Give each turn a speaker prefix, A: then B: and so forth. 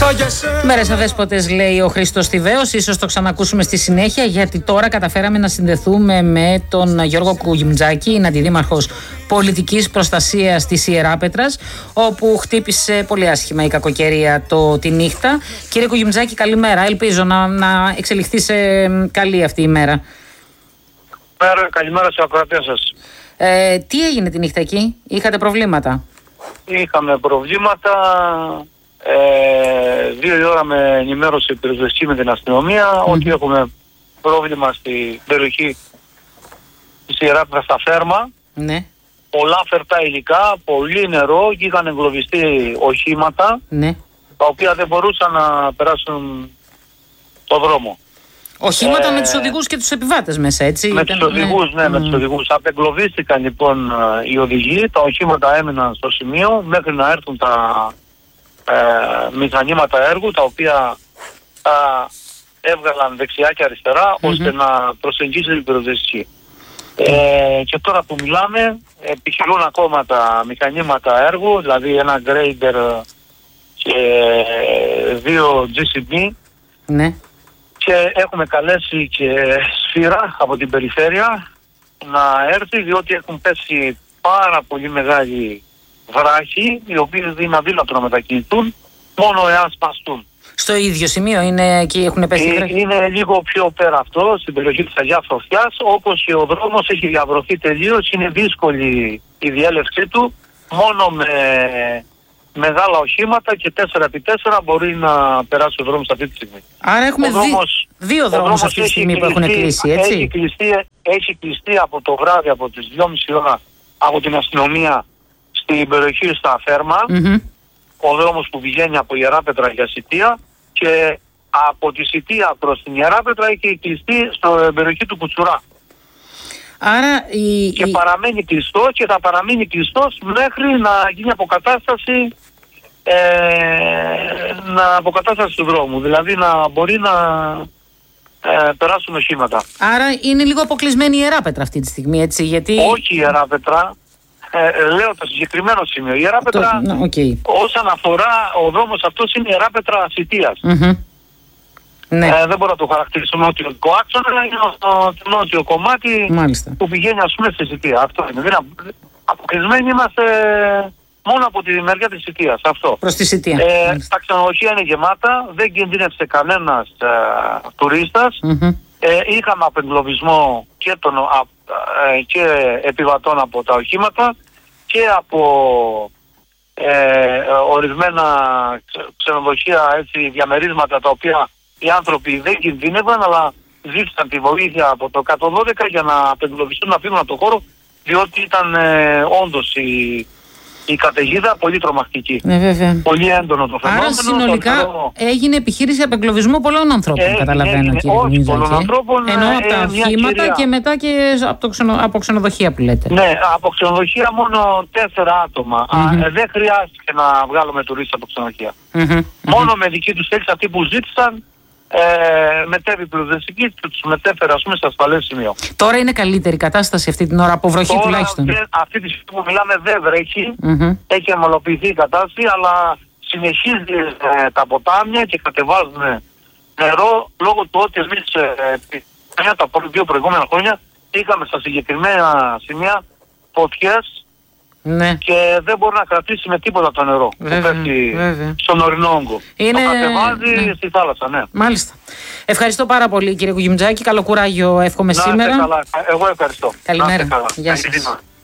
A: Μέρες αδέσποτες, λέει ο Χρήστος Θηβαίος. Ίσως το ξανακούσουμε στη συνέχεια, γιατί τώρα καταφέραμε να συνδεθούμε με τον Γιώργο Κουγιμτζάκη, είναι αντιδήμαρχος πολιτικής προστασίας της Ιεράπετρας, όπου χτύπησε πολύ άσχημα η κακοκαιρία τη νύχτα. Κύριε Κουγιμτζάκη, καλημέρα. Ελπίζω να εξελιχθεί σε καλή αυτή η μέρα.
B: Καλημέρα στους ακροατές σας.
A: Τι έγινε τη νύχτα εκεί, είχατε προβλήματα?
B: Είχαμε προβλήματα. 2 η ώρα με ενημέρωσε η πυροσβεστική με την αστυνομία ότι έχουμε πρόβλημα στην περιοχή της Ιεράπετρας στα Φέρμα.
A: Ναι.
B: Πολλά φερτά υλικά, πολύ νερό και είχαν εγκλωβιστεί οχήματα,
A: ναι,
B: τα οποία δεν μπορούσαν να περάσουν το δρόμο.
A: Οχήματα με τους οδηγούς και τους επιβάτες μέσα, έτσι?
B: Με τους οδηγούς, ναι, με τους οδηγούς. Απεγκλωβίστηκαν λοιπόν οι οδηγοί, τα οχήματα έμειναν στο σημείο μέχρι να έρθουν τα μηχανήματα έργου, τα οποία έβγαλαν δεξιά και αριστερά ώστε να προσεγγίσει την πυροσβεστική. Και τώρα που μιλάμε επιχειρούν ακόμα τα μηχανήματα έργου, δηλαδή ένα grader και 2 GCB.
A: Ναι.
B: Και έχουμε καλέσει και Σφύρα από την περιφέρεια να έρθει, διότι έχουν πέσει πάρα πολύ μεγάλοι βράχοι, οι οποίοι είναι αδύνατο να μετακινηθούν μόνο εάν σπαστούν.
A: Στο ίδιο σημείο είναι εκεί, έχουν πέσει βράχοι? Είναι
B: λίγο πιο πέρα αυτό, στην περιοχή της Αγίας Σοφιάς, όπως και ο δρόμος έχει διαβρωθεί τελείως, είναι δύσκολη η διέλευσή του, μόνο με μεγάλα οχήματα και 4x4 μπορεί να περάσει ο δρόμος αυτή τη στιγμή.
A: Άρα έχουμε δύο δρόμους αυτή τη στιγμή που έχουν κλείσει, έτσι?
B: Έχει κλειστεί από το βράδυ, από τις 2.30 ώρα, από την αστυνομία στην περιοχή στα Φέρμα, ο δρόμος που πηγαίνει από Ιεράπετρα για Σιτία, και από τη Σιτία προς την Ιεράπετρα έχει κλειστεί στην περιοχή του Κουτσουρά.
A: Άρα
B: και παραμένει κλειστό και θα παραμείνει κλειστός μέχρι να γίνει αποκατάσταση του δρόμου. Δηλαδή να μπορεί να περάσουν οχήματα.
A: Άρα είναι λίγο αποκλεισμένη η Ιεράπετρα αυτή τη στιγμή, έτσι? Γιατί...
B: Όχι η Ιεράπετρα, λέω το συγκεκριμένο σημείο. Η Ιεράπετρα, όσον αφορά ο δρόμος αυτός, είναι η Ιεράπετρα Σιτίας.
A: Ναι.
B: Δεν μπορώ να το χαρακτηρίσω νότιο άξονα, είναι το νότιο κομμάτι.
A: Μάλιστα.
B: Που πηγαίνει, ας πούμε, στη Σιτία. Αυτό είναι. Αποκλεισμένοι είμαστε μόνο από τη μεριά της Σιτίας. Αυτό.
A: Προς τη Σιτία.
B: Τα ξενοδοχεία είναι γεμάτα, δεν κινδύνευσε κανένας τουρίστας. Είχαμε απεγκλωβισμό και επιβατών από τα οχήματα και από ορισμένα ξενοδοχεία, έτσι, διαμερίσματα, τα οποία οι άνθρωποι δεν κινδύνευαν, αλλά ζήτησαν τη βοήθεια από το 112 για να απεγκλωβιστούν, να φύγουν από το χώρο, διότι ήταν όντως η καταιγίδα πολύ τρομακτική. Πολύ έντονο το φαινόμενο. Άρα
A: συνολικά έγινε επιχείρηση απεγκλωβισμού πολλών ανθρώπων, καταλαβαίνω, κύριε Κουγιμτζάκη. Ενώ από τα οχήματα και μετά και από ξενοδοχεία που λέτε.
B: Ναι, από ξενοδοχεία μόνο 4 άτομα. Δεν χρειάστηκε να βγάλουμε τουρίστες από ξενοδοχεία. Μόνο με δική τους θέληση, αυτοί που ζήτησαν, μετέβη η πυροσβεστική, τους μετέφερε, ας πούμε, σε ασφαλές σημείο.
A: Τώρα είναι καλύτερη κατάσταση αυτή την ώρα, από βροχή τουλάχιστον?
B: Αυτή τη στιγμή που μιλάμε δεν βρέχει, έχει εμμαλοποιηθεί η κατάσταση, αλλά συνεχίζει τα ποτάμια και κατεβάζουν νερό, λόγω του ότι εμείς τα 2 προηγούμενα χρόνια είχαμε στα συγκεκριμένα σημεία φωτιές. Ναι. Και δεν μπορεί να κρατήσει με τίποτα το νερό που πέφτει στον ορεινό όγκο. Το κατεβάζει στη θάλασσα, ναι.
A: Μάλιστα. Ευχαριστώ πάρα πολύ, κύριε Κουγιμτζάκη. Καλό κουράγιο εύχομαι σήμερα.
B: Καλά. Εγώ ευχαριστώ.
A: Καλημέρα. Γεια σας.